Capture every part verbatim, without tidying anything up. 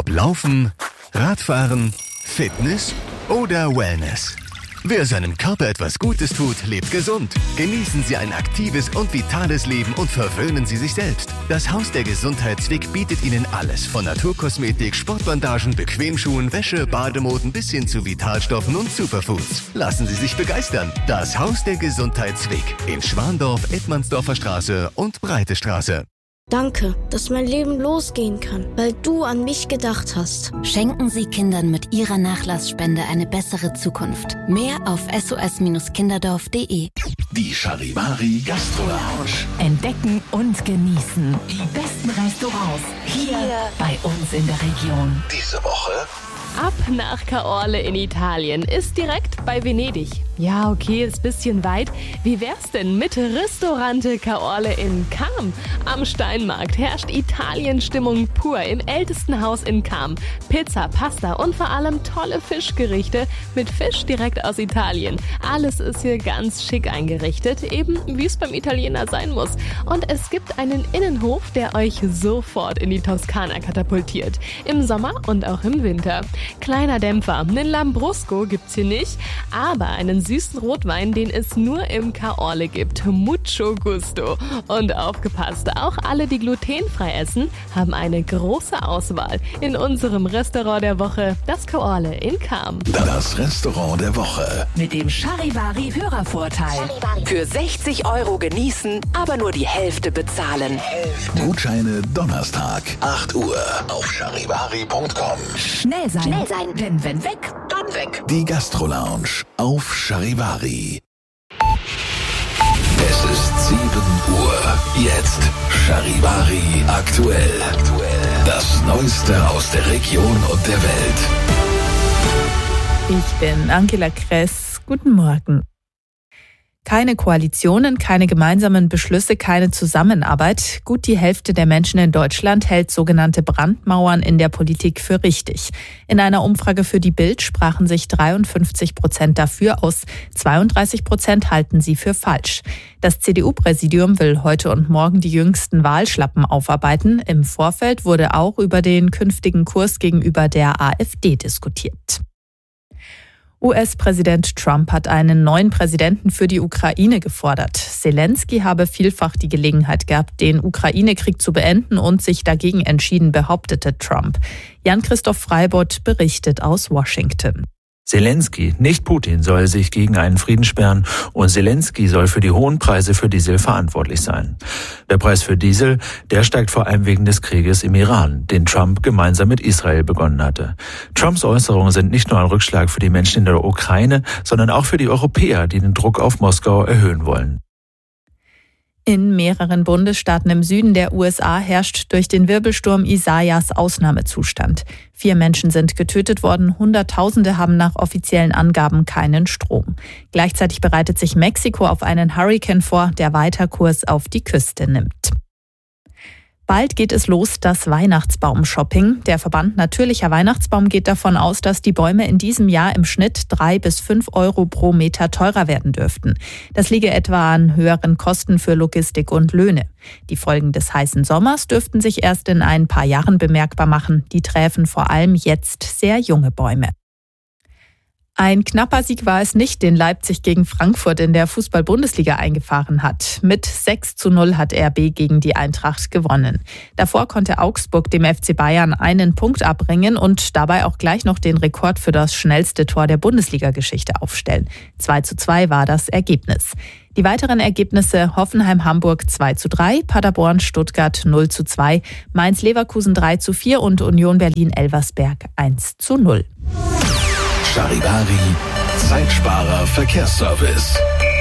Ob Laufen, Radfahren, Fitness oder Wellness. Wer seinem Körper etwas Gutes tut, lebt gesund. Genießen Sie ein aktives und vitales Leben und verwöhnen Sie sich selbst. Das Haus der Gesundheit Zwick bietet Ihnen alles von Naturkosmetik, Sportbandagen, Bequemschuhen, Wäsche, Bademoden bis hin zu Vitalstoffen und Superfoods. Lassen Sie sich begeistern. Das Haus der Gesundheit Zwick in Schwandorf, Edmandsdorfer Straße und Breite Straße. Danke, dass mein Leben losgehen kann, weil du an mich gedacht hast. Schenken Sie Kindern mit Ihrer Nachlassspende eine bessere Zukunft. Mehr auf s o s kinderdorf punkt d e. Die Charivari Gastro Lounge. Entdecken und genießen die besten Restaurants hier, hier bei uns in der Region. Diese Woche ab nach Caorle in Italien, ist direkt bei Venedig. Ja, okay, ist ein bisschen weit. Wie wär's denn mit Ristorante Caorle in Cham? Am Steinmarkt herrscht Italienstimmung pur im ältesten Haus in Cham. Pizza, Pasta und vor allem tolle Fischgerichte mit Fisch direkt aus Italien. Alles ist hier ganz schick eingerichtet, eben wie es beim Italiener sein muss. Und es gibt einen Innenhof, der euch sofort in die Toskana katapultiert. Im Sommer und auch im Winter. Kleiner Dämpfer, einen Lambrusco gibt's hier nicht, aber einen süßen Rotwein, den es nur im Caorle gibt. Mucho gusto. Und aufgepasst, auch alle, die glutenfrei essen, haben eine große Auswahl in unserem Restaurant der Woche, das Caorle in Cham. Das Restaurant der Woche. Mit dem Charivari Hörervorteil. Für sechzig Euro genießen, aber nur die Hälfte bezahlen. Gutscheine Donnerstag, acht Uhr auf charivari punkt com. Schnell sein. Schnell sein. Denn wenn weg, dann weg. Die Gastro Lounge auf Charivari. Es ist sieben Uhr. Jetzt Charivari aktuell. Das Neueste aus der Region und der Welt. Ich bin Angela Kress. Guten Morgen. Keine Koalitionen, keine gemeinsamen Beschlüsse, keine Zusammenarbeit. Gut die Hälfte der Menschen in Deutschland hält sogenannte Brandmauern in der Politik für richtig. In einer Umfrage für die Bild sprachen sich dreiundfünfzig Prozent dafür aus, zweiunddreißig Prozent halten sie für falsch. Das C D U-Präsidium will heute und morgen die jüngsten Wahlschlappen aufarbeiten. Im Vorfeld wurde auch über den künftigen Kurs gegenüber der AfD diskutiert. U S-Präsident Trump hat einen neuen Präsidenten für die Ukraine gefordert. Zelensky habe vielfach die Gelegenheit gehabt, den Ukraine-Krieg zu beenden und sich dagegen entschieden, behauptete Trump. Jan-Christoph Freibott berichtet aus Washington. Zelensky, nicht Putin, soll sich gegen einen Frieden sperren und Zelensky soll für die hohen Preise für Diesel verantwortlich sein. Der Preis für Diesel, der steigt vor allem wegen des Krieges im Iran, den Trump gemeinsam mit Israel begonnen hatte. Trumps Äußerungen sind nicht nur ein Rückschlag für die Menschen in der Ukraine, sondern auch für die Europäer, die den Druck auf Moskau erhöhen wollen. In mehreren Bundesstaaten im Süden der U S A herrscht durch den Wirbelsturm Isaias Ausnahmezustand. Vier Menschen sind getötet worden, Hunderttausende haben nach offiziellen Angaben keinen Strom. Gleichzeitig bereitet sich Mexiko auf einen Hurrikan vor, der weiter Kurs auf die Küste nimmt. Bald geht es los, das Weihnachtsbaum-Shopping. Der Verband Natürlicher Weihnachtsbaum geht davon aus, dass die Bäume in diesem Jahr im Schnitt drei bis fünf Euro pro Meter teurer werden dürften. Das liege etwa an höheren Kosten für Logistik und Löhne. Die Folgen des heißen Sommers dürften sich erst in ein paar Jahren bemerkbar machen. Die treffen vor allem jetzt sehr junge Bäume. Ein knapper Sieg war es nicht, den Leipzig gegen Frankfurt in der Fußball-Bundesliga eingefahren hat. Mit sechs zu null hat R B gegen die Eintracht gewonnen. Davor konnte Augsburg dem F C Bayern einen Punkt abbringen und dabei auch gleich noch den Rekord für das schnellste Tor der Bundesliga-Geschichte aufstellen. zwei zu zwei war das Ergebnis. Die weiteren Ergebnisse: Hoffenheim-Hamburg zwei zu drei, Paderborn-Stuttgart null zu zwei, Mainz-Leverkusen drei zu vier und Union Berlin-Elversberg eins zu null. Charivari, Zeitsparer Verkehrsservice.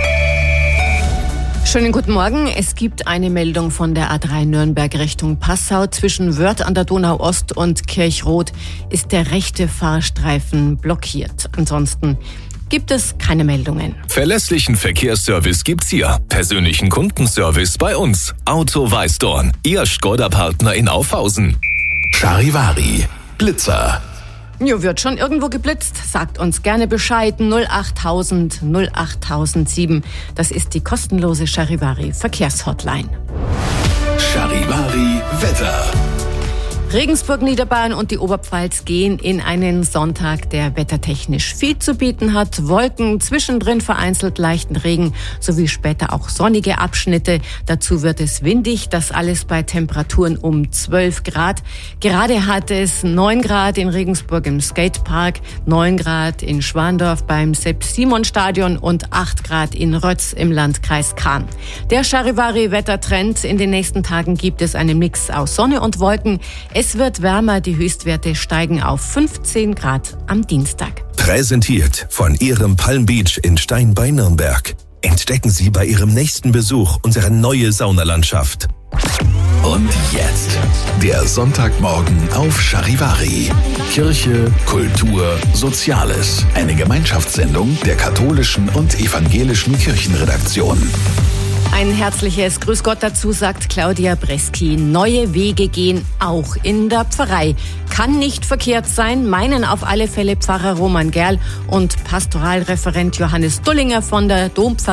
Schönen guten Morgen. Es gibt eine Meldung von der A drei Nürnberg Richtung Passau. Zwischen Wörth an der Donau Ost und Kirchroth ist der rechte Fahrstreifen blockiert. Ansonsten gibt es keine Meldungen. Verlässlichen Verkehrsservice gibt's hier. Persönlichen Kundenservice bei uns. Auto Weißdorn, Ihr Skoda-Partner in Aufhausen. Charivari, Blitzer. Ja, wird schon irgendwo geblitzt. Sagt uns gerne Bescheid. null achttausend null achttausendsieben. Das ist die kostenlose Charivari Verkehrshotline. Charivari Wetter. Regensburg, Niederbayern und die Oberpfalz gehen in einen Sonntag, der wettertechnisch viel zu bieten hat. Wolken, zwischendrin vereinzelt leichten Regen sowie später auch sonnige Abschnitte. Dazu wird es windig, das alles bei Temperaturen um zwölf Grad. Gerade hat es neun Grad in Regensburg im Skatepark, neun Grad in Schwandorf beim Sepp-Simon-Stadion und acht Grad in Rötz im Landkreis Cham. Der Charivari-Wettertrend: in den nächsten Tagen gibt es einen Mix aus Sonne und Wolken. Es wird wärmer, die Höchstwerte steigen auf fünfzehn Grad am Dienstag. Präsentiert von Ihrem Palm Beach in Stein bei Nürnberg. Entdecken Sie bei Ihrem nächsten Besuch unsere neue Saunalandschaft. Und jetzt der Sonntagmorgen auf Charivari. Kirche, Kultur, Soziales. Eine Gemeinschaftssendung der katholischen und evangelischen Kirchenredaktion. Ein herzliches Grüß Gott dazu, sagt Claudia Breski. Neue Wege gehen auch in der Pfarrei. Kann nicht verkehrt sein, meinen auf alle Fälle Pfarrer Roman Gerl und Pastoralreferent Johannes Dullinger von der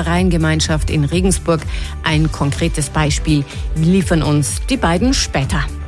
Dompfarreiengemeinschaft in Regensburg. Ein konkretes Beispiel liefern uns die beiden später.